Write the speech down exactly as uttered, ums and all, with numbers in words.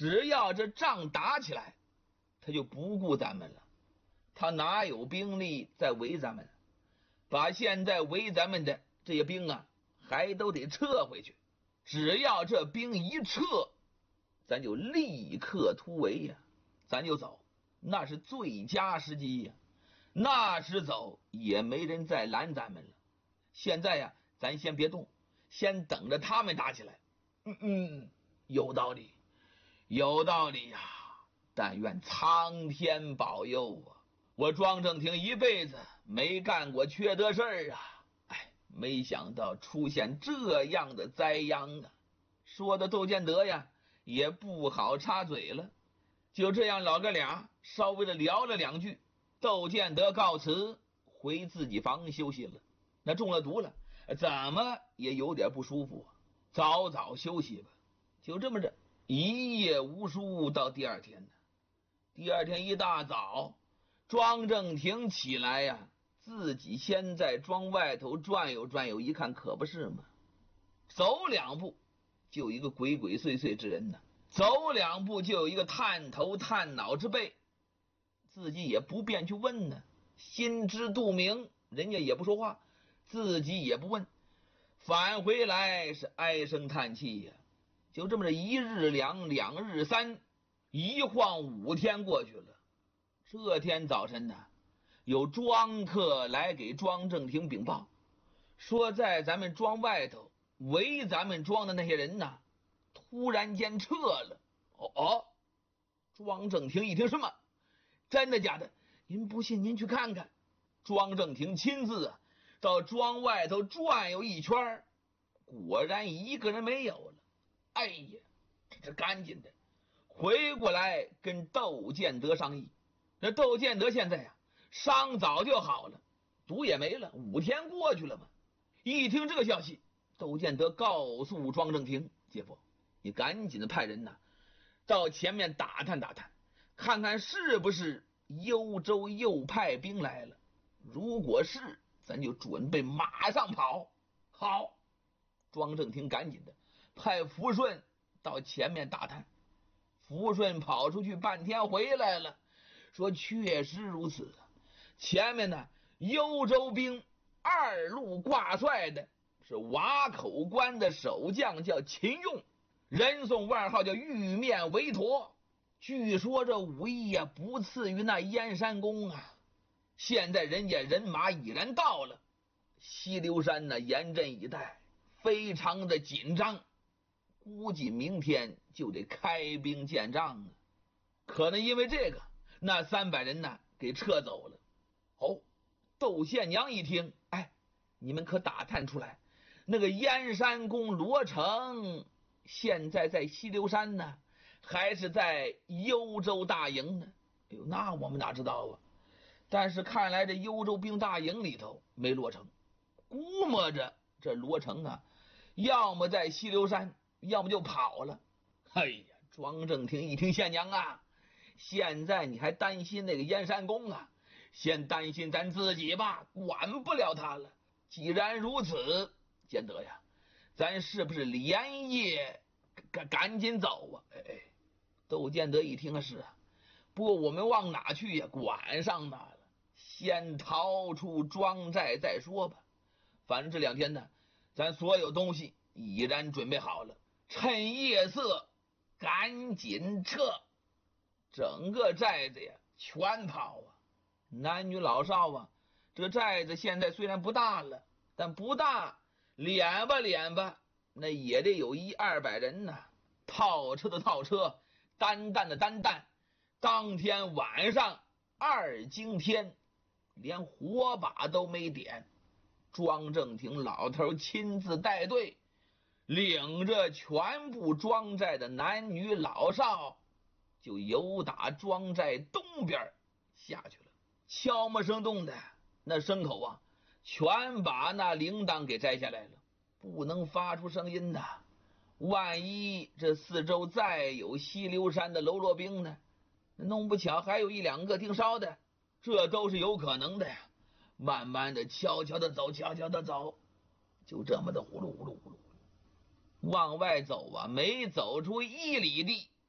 只要这仗打起来，他就不顾咱们了。他哪有兵力再围咱们？把现在围咱们的这些兵啊，还都得撤回去。只要这兵一撤，咱就立刻突围呀、啊，咱就走，那是最佳时机呀、啊。那时走也没人再拦咱们了。现在呀、啊，咱先别动，先等着他们打起来。嗯嗯，有道理，有道理呀、啊。但愿苍天保佑啊！我庄正廷一辈子没干过缺德事儿啊，哎，没想到出现这样的灾殃啊！说的窦建德呀，也不好插嘴了。就这样，老哥俩稍微的聊了两句，窦建德告辞回自己房休息了。那中了毒了，怎么也有点不舒服啊，早早休息吧。就这么着，一夜无书到第二天呢。第二天一大早，庄正廷起来呀、啊，自己先在庄外头转悠转悠，一看可不是嘛，走两步就有一个鬼鬼祟祟之人呢，走两步就有一个探头探脑之辈，自己也不便去问呢，心知肚明，人家也不说话，自己也不问，返回来是唉声叹气呀、啊。就这么着，一日两，两日三，一晃五天过去了。这天早晨呢，有庄客来给庄正廷禀报，说在咱们庄外头围咱们庄的那些人呢，突然间撤了。哦哦，庄正廷一听，什么？真的假的？您不信您去看看。庄正廷亲自啊到庄外头转悠一圈，果然一个人没有了。哎呀，这是赶紧的回过来跟窦建德商议。这窦建德现在呀、啊，伤早就好了，毒也没了，五天过去了嘛。一听这个消息，窦建德告诉庄正廷：“姐夫，你赶紧的派人呐，到前面打探打探，看看是不是幽州右派兵来了。如果是，咱就准备马上跑。”好，庄正廷赶紧的派福顺到前面打探。福顺跑出去半天回来了，说确实如此，前面呢幽州兵二路挂帅的是瓦口关的守将叫秦用，人送外号叫玉面韦陀。据说这武艺呀、啊、不次于那燕山公啊。现在人家人马已然到了西流山呢，严阵以待，非常的紧张，估计明天就得开兵见仗啊。可能因为这个，那三百人呢给撤走了。哦，窦宪娘一听，哎，你们可打探出来，那个燕山公罗成现在在西流山呢，还是在幽州大营呢？哎呦，那我们哪知道啊？但是看来这幽州兵大营里头没罗成，估摸着这罗成啊，要么在西流山，要么就跑了。哎呀，庄正廷一听，县娘啊，现在你还担心那个燕山公啊？先担心咱自己吧，管不了他了。既然如此，建德呀，咱是不是连夜赶赶紧走啊？哎哎，窦建德一听啊，是啊，不过我们往哪去呀？管上哪了？先逃出庄寨再说吧。反正这两天呢，咱所有东西已然准备好了，趁夜色赶紧撤。整个寨子呀全跑啊，男女老少啊，这寨子现在虽然不大了，但不大敛吧敛吧，那也得有一二百人呢。套车的套车，单担的单担。当天晚上二更天，连火把都没点，庄正廷老头亲自带队，领着全部庄寨的男女老少，就由打庄寨东边下去了。悄没声动的那牲口啊，全把那铃铛给摘下来了，不能发出声音的。万一这四周再有西流山的喽啰兵呢，弄不巧还有一两个盯梢的，这都是有可能的呀。慢慢的悄悄的走，悄悄的走，就这么的呼噜呼噜呼噜往外走啊，没走出一里地，